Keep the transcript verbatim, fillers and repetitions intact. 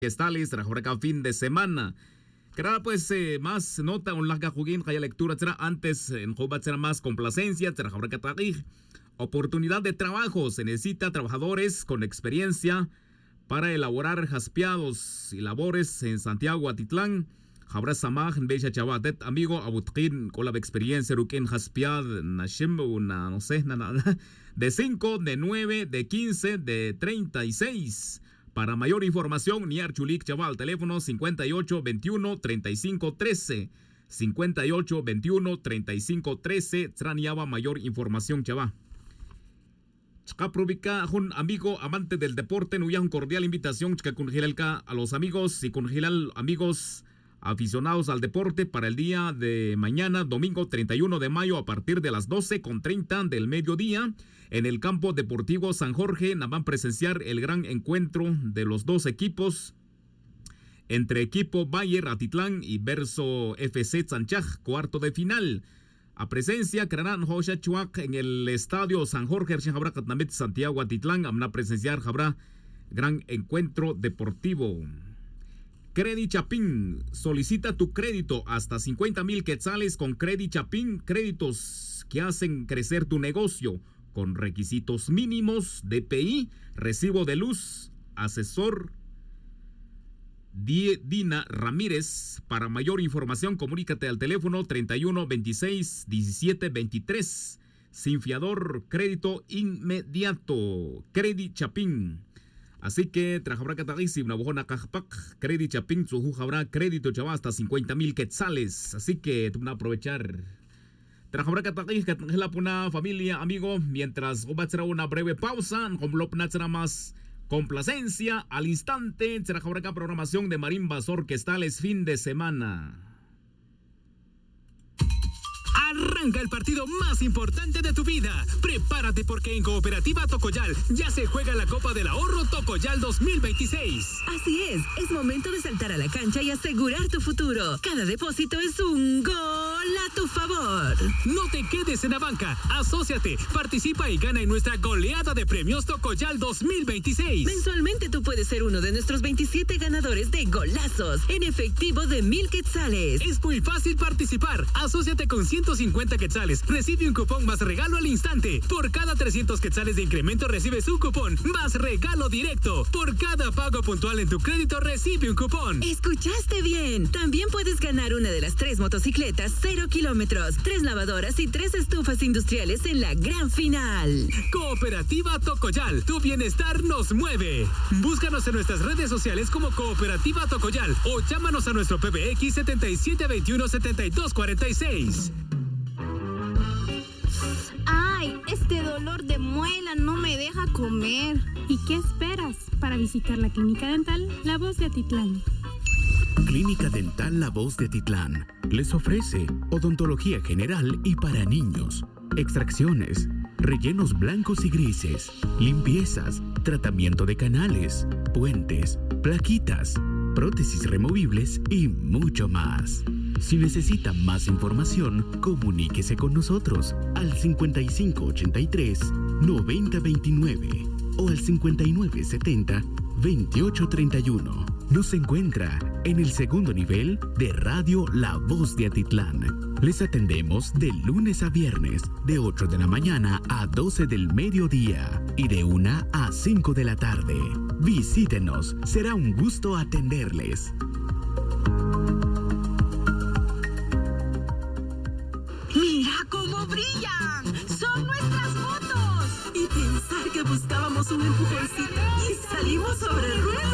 Estales, trabajar fin de semana. Claro, pues eh, más nota, un larga juguín, haya lectura, será antes en Jobat será más complacencia, trabajar oportunidad de trabajo. Se necesita trabajadores con experiencia para elaborar jaspeados y labores en Santiago, Atitlán. Habrá Samaj, Beja Chavatet, amigo, Abutkin, con la experiencia, Ruken Jaspead, Nashim, una, no sé, nada, de cinco, de nueve, de quince, de treinta y seis. Para mayor información, Niar Chulik Chaval, teléfono cincuenta y ocho veintiuno treinta y cinco trece. cincuenta y ocho veintiuno treinta y cinco trece. Traniaba mayor información, chaval. Chcaprovica, un amigo amante del deporte, no un cordial invitación a los amigos y con amigos aficionados al deporte para el día de mañana, domingo treinta y uno de mayo, a partir de las doce con treinta del mediodía, en el campo deportivo San Jorge. Van a presenciar el gran encuentro de los dos equipos, entre equipo Bayer Atitlán y Verso F C Tzanchaj, cuarto de final. A presencia, Cranán Josha Chuac en el estadio San Jorge, Santiago Atitlán. Van a presenciar, habrá gran encuentro deportivo. Credit Chapín, solicita tu crédito hasta cincuenta mil quetzales con Credit Chapín, créditos que hacen crecer tu negocio con requisitos mínimos, D P I, recibo de luz, asesor Dina Ramírez. Para mayor información, comunícate al teléfono treinta y uno veintiséis diecisiete veintitrés. Sin fiador, crédito inmediato. Credit Chapín. Así que trabajadora catalísima, una bojona cajpac, crédito Chapín, su habrá crédito chaval hasta cincuenta mil quetzales. Así que van a aprovechar. Trabajadora catalísima, que la puna familia, amigo, mientras va a hacer una breve pausa, con lo será más complacencia al instante. Trabajadora programación de marimbas orquestales fin de semana. Arranca el partido más importante de tu vida. Prepárate porque en Cooperativa Tocoyal ya se juega la Copa del Ahorro Tocoyal dos mil veintiséis. Así es, es momento de saltar a la cancha y asegurar tu futuro. Cada depósito es un gol a tu favor. No te quedes en la banca, asóciate, participa y gana en nuestra goleada de premios Tocoyal dos mil veintiséis. Mensualmente tú puedes ser uno de nuestros veintisiete ganadores de golazos en efectivo de mil quetzales. Es muy fácil participar, asóciate con ciento cincuenta quetzales, recibe un cupón más regalo al instante. Por cada trescientos quetzales de incremento recibes un cupón más regalo directo. Por cada pago puntual en tu crédito recibe un cupón. ¿Escuchaste bien? También puedes ganar una de las tres motocicletas cero kilómetros, tres lavadoras y tres estufas industriales en la gran final. Cooperativa Tocoyal, tu bienestar nos mueve. Búscanos en nuestras redes sociales como Cooperativa Tocoyal o llámanos a nuestro P B X setenta y siete veintiuno setenta y dos cuarenta y seis. Ay, este dolor de muela no me deja comer. ¿Y qué esperas para visitar la Clínica Dental La Voz de Atitlán? Clínica Dental La Voz de Atitlán les ofrece odontología general y para niños, extracciones, rellenos blancos y grises, limpiezas, tratamiento de canales, puentes, plaquitas, prótesis removibles y mucho más. Si necesita más información, comuníquese con nosotros al cincuenta y cinco ochenta y tres noventa veintinueve o al cincuenta y nueve setenta veintiocho treinta y uno. Nos encuentra en el segundo nivel de Radio La Voz de Atitlán. Les atendemos de lunes a viernes, de ocho de la mañana a doce del mediodía y de una a cinco de la tarde. Visítenos, será un gusto atenderles. ¡Mira cómo brillan! ¡Son nuestras fotos! Y pensar que buscábamos un empujoncito y salimos sobre ruedas.